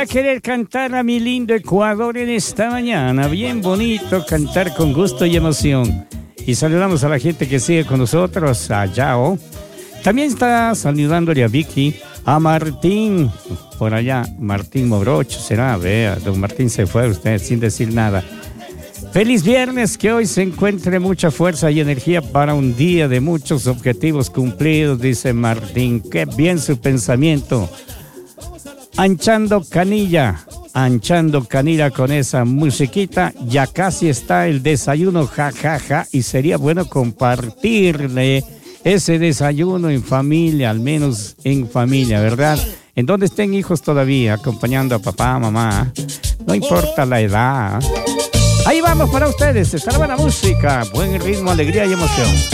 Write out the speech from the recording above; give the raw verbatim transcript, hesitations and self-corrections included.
a querer cantar a mi lindo Ecuador en esta mañana. Bien bonito cantar con gusto y emoción. Y saludamos a la gente que sigue con nosotros, a Yao. También está saludándole a Vicky, a Martín, por allá, Martín Morocho, será, vea, don Martín se fue usted sin decir nada. Feliz viernes, que hoy se encuentre mucha fuerza y energía para un día de muchos objetivos cumplidos, dice Martín. Qué bien su pensamiento. Anchando canilla, anchando canilla con esa musiquita, ya casi está el desayuno, jajaja, ja, ja, y sería bueno compartirle ese desayuno en familia, al menos en familia, ¿verdad? En donde estén hijos todavía, acompañando a papá, mamá, no importa la edad. Ahí vamos para ustedes, está la buena música, buen ritmo, alegría y emoción.